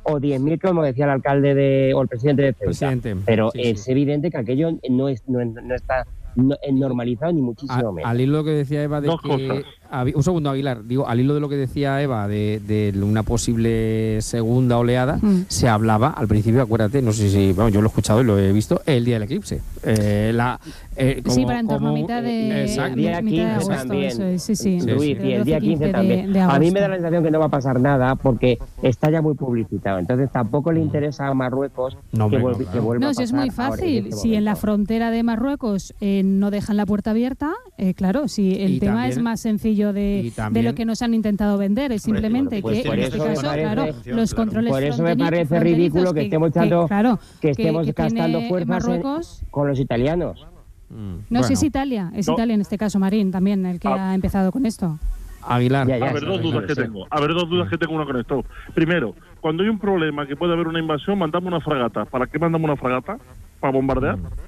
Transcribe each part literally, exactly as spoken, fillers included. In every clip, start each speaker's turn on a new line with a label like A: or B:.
A: o diez mil, como decía el alcalde de, o el presidente de Ceuta.
B: Presidente.
A: Pero
B: sí,
A: es
B: sí.
A: evidente que aquello no, es, no, no está no, es normalizado ni muchísimo
B: A,
A: menos.
B: al hilo de lo que decía Eva de
C: Dos
B: que
C: cosas.
B: un segundo, Aguilar, digo, al hilo de lo que decía Eva de, de una posible segunda oleada, mm. se hablaba al principio, acuérdate, no sé si, bueno, yo lo he escuchado y lo he visto, el día del eclipse. Eh, la, eh, como,
D: sí, para en torno a mitad de,
A: el día quince
D: de agosto,
A: también.
D: Eso es, sí, sí.
A: Sí, Luis, sí, el día quince también. De, de a mí me da la sensación que no va a pasar nada porque está ya muy publicitado. Entonces tampoco le interesa a Marruecos
B: no,
A: que,
B: no,
A: vuelva,
B: claro.
A: que vuelva
D: no,
A: a pasar.
D: No, si es muy fácil.
A: Este
D: si en la frontera de Marruecos eh, no dejan la puerta abierta, eh, claro, si el
B: y
D: tema
B: también,
D: es más sencillo de, de lo que nos han intentado vender, es simplemente
A: pues,
D: que
A: pues
D: en este caso,
A: parece,
D: claro, los controles
A: por eso me parece ridículo que, que estemos echando, que, claro, que estemos que, que gastando fuerzas
D: Marruecos,
A: en, con los italianos.
D: Mm. No, bueno. si es Italia, es no. Italia en este caso, Marín, también el que ah. ha empezado con esto.
B: Aguilar.
C: Ya, ya, a ver, dos dudas que tengo. A ver, dos dudas que tengo una con esto. Primero, cuando hay un problema que puede haber una invasión, mandamos una fragata. ¿Para qué mandamos una fragata? ¿Para bombardear? Mm.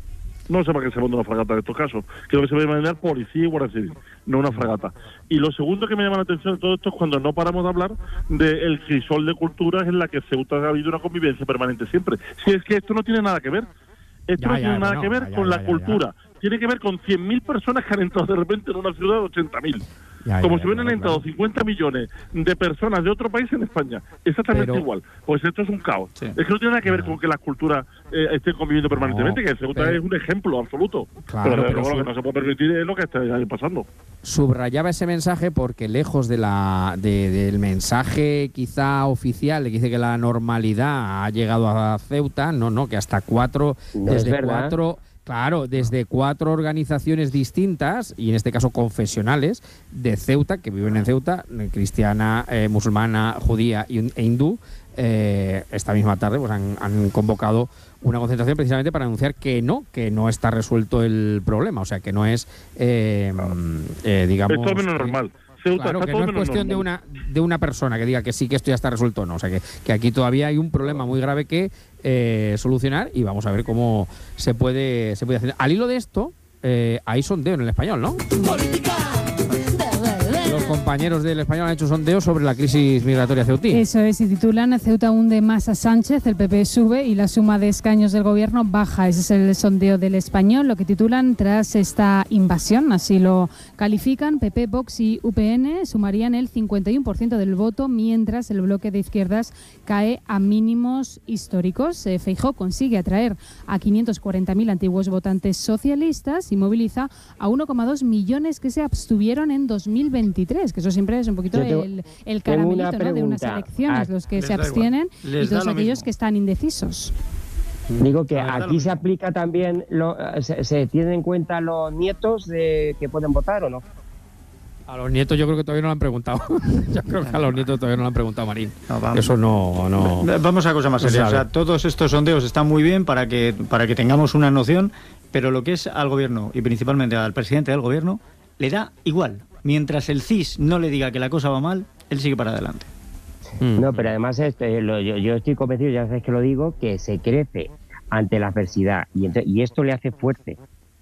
C: No sé para qué se manda una fragata en estos casos. Creo que se debe mandar policía y guardia civil, no una fragata. Y lo segundo que me llama la atención de todo esto es cuando no paramos de hablar del crisol de culturas en la que Ceuta ha habido una convivencia permanente siempre. Si es que esto no tiene nada que ver. Esto
B: ya,
C: no
B: ya,
C: tiene nada
B: bueno,
C: que ver
B: ya,
C: con
B: ya,
C: la
B: ya,
C: cultura.
B: Ya.
C: Tiene que ver con cien mil personas que han entrado de repente en una ciudad de ochenta mil.
B: Ya,
C: Como
B: ya,
C: si hubieran
B: ya,
C: entrado
B: claro.
C: cincuenta millones de personas de otro país en España. Exactamente
B: pero,
C: igual. Pues esto es un caos.
B: Sí.
C: Es que no tiene nada que ver no. con que las culturas eh, estén conviviendo permanentemente, no, que Ceuta pero, es un ejemplo absoluto.
B: Claro,
C: pero,
B: pero
C: pero
B: sub...
C: lo que no se puede permitir es lo que está pasando.
B: Subrayaba ese mensaje porque lejos de la de, del mensaje quizá oficial que dice que la normalidad ha llegado a Ceuta, no, no, que hasta cuatro,
A: no
B: desde
A: es verdad.
B: cuatro... Claro, desde cuatro organizaciones distintas, y en este caso confesionales, de Ceuta, que viven en Ceuta, cristiana, eh, musulmana, judía e hindú, eh, esta misma tarde pues han, han convocado una concentración precisamente para anunciar que no, que no está resuelto el problema, o sea, que no es, eh, eh, digamos...
C: Es todo menos normal. Ceuta,
B: claro, que no es cuestión de una de una persona que diga que sí, que esto ya está resuelto o no. O sea, que, que aquí todavía hay un problema muy grave que eh, solucionar y vamos a ver cómo se puede se puede hacer. Al hilo de esto, eh, hay sondeo en el Español, ¿no? Política. Los compañeros del Español han hecho sondeo sobre la crisis migratoria ceutí.
D: Eso es, y titulan Ceuta hunde más a Sánchez, el P P sube y la suma de escaños del gobierno baja. Ese es el sondeo del Español, lo que titulan tras esta invasión, así lo califican. P P, Vox y U P N sumarían el cincuenta y uno por ciento del voto, mientras el bloque de izquierdas cae a mínimos históricos. Eh, Feijóo consigue atraer a quinientos cuarenta mil antiguos votantes socialistas y moviliza a uno coma dos millones que se abstuvieron en dos mil veintitrés. Que eso siempre es un poquito
A: tengo,
D: el, el caramelito, ¿no?, de unas elecciones, los que se abstienen y todos aquellos que están indecisos.
A: Digo que aquí se aplica también, lo, se, se tienen en cuenta los nietos de que pueden votar o no.
B: A los nietos yo creo que todavía no lo han preguntado. Yo creo que a los nietos todavía no lo han preguntado, Marín.
E: No, vamos.
B: Eso no, no...
E: Vamos a cosa más seria.
B: No
E: o sea, todos estos sondeos están muy bien para que, para que tengamos una noción, pero lo que es al gobierno y principalmente al presidente del gobierno, le da igual. Mientras el C I S no le diga que la cosa va mal, él sigue para adelante.
A: No, pero además este, lo, yo, yo estoy convencido, ya sabes que lo digo, que se crece ante la adversidad y, entre, y esto le hace fuerte.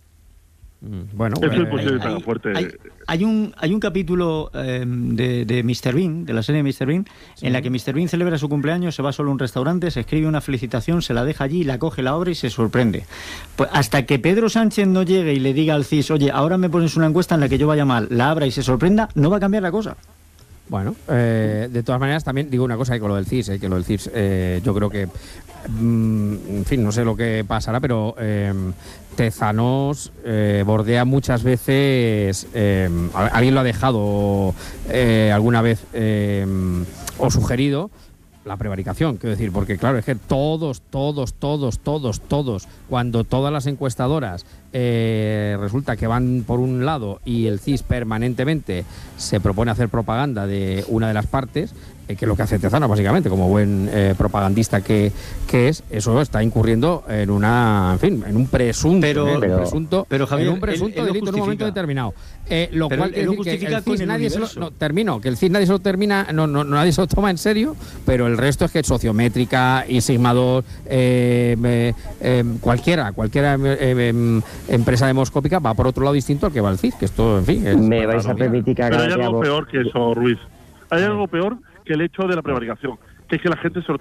B: Bueno,
C: es
B: bueno
C: el posible tan
E: hay,
C: fuerte.
E: Hay, hay un hay un capítulo eh, de, de míster Bean, de la serie de míster Bean, sí. en la que míster Bean celebra su cumpleaños, se va solo a un restaurante, se escribe una felicitación, se la deja allí, la coge, la abre y se sorprende. Pues hasta que Pedro Sánchez no llegue y le diga al C I S, oye, ahora me pones una encuesta en la que yo vaya mal, la abra y se sorprenda, no va a cambiar la cosa.
B: Bueno, eh, de todas maneras también digo una cosa, que con lo del C I S, eh, que lo del C I S eh, yo creo que, mm, en fin, no sé lo que pasará, pero eh, Tezanos eh, bordea muchas veces, eh, alguien lo ha dejado eh, alguna vez eh, o sugerido, la prevaricación, quiero decir, porque claro, es que todos, todos, todos, todos, todos, cuando todas las encuestadoras eh, resulta que van por un lado y el C I S permanentemente se propone hacer propaganda de una de las partes, eh, que es lo que hace Tezanos básicamente, como buen eh, propagandista que, que es, eso está incurriendo en una, en fin, en un presunto,
E: pero,
B: ¿eh?
E: pero,
B: un presunto,
E: pero Javier,
B: en un presunto
E: él, él
B: delito en un momento determinado. Eh, lo
E: pero
B: cual
E: él, él
B: es decir que el C I S nadie se lo, no, termino, que el C I S nadie se lo termina, no, no, nadie se lo toma en serio, pero el resto es que Sociométrica y Sigma dos, eh, eh, eh, cualquiera, cualquiera eh, eh, empresa demoscópica va por otro lado distinto al que va el C I S, que esto, en fin... Es
A: Me vais a permitir que haga...
C: Pero hay algo peor que eso, Ruiz. Hay algo peor que el hecho de la prevaricación, que es que la gente se lo